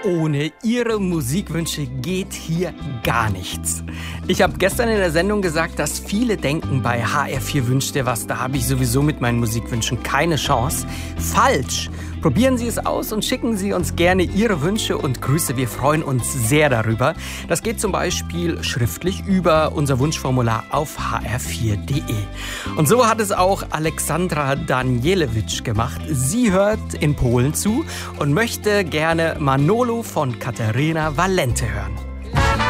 Ohne Ihre Musikwünsche geht hier gar nichts. Ich habe gestern in der Sendung gesagt, dass viele denken, bei HR4 Wünsch dir was, da habe ich sowieso mit meinen Musikwünschen keine Chance. Falsch! Probieren Sie es aus und schicken Sie uns gerne Ihre Wünsche und Grüße. Wir freuen uns sehr darüber. Das geht zum Beispiel schriftlich über unser Wunschformular auf hr4.de. Und so hat es auch Alexandra Danielewitsch gemacht. Sie hört in Polen zu und möchte gerne Manolo von Katharina Valente hören.